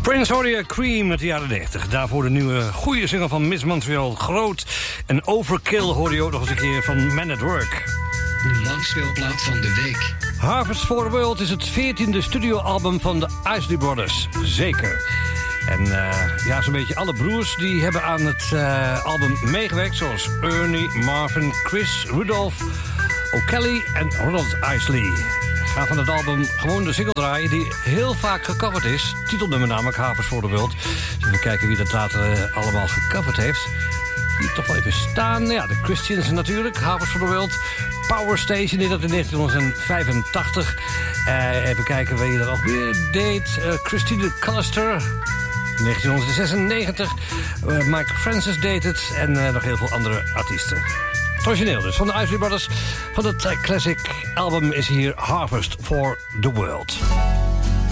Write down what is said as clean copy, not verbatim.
Prince hoorde je Cream uit de jaren 90. Daarvoor de nieuwe goede single van Miss Montreal, Groot. En Overkill hoorde je ook nog eens een keer van Man at Work. De langspeelplaat van de week. Harvest for the World is het 14e studioalbum van de Isley Brothers. Zeker. En ja, zo'n beetje alle broers die hebben aan het album meegewerkt. Zoals Ernie, Marvin, Chris, Rudolph, O'Kelly en Ronald Isley. Gaan van het album gewoon de single draaien die heel vaak gecoverd is. Titelnummer namelijk, Harvest for the World. Even kijken wie dat later allemaal gecoverd heeft. Die toch wel even staan. Ja, de Christians natuurlijk, Harvest for the World. Power Station deed dat in 1985. Even kijken wie dat nog weer deed. Christine Callister. 1996. Mike Francis deed het. En nog heel veel andere artiesten. Het origineel dus van de Isley Brothers. Van het classic album is hier Harvest for the World.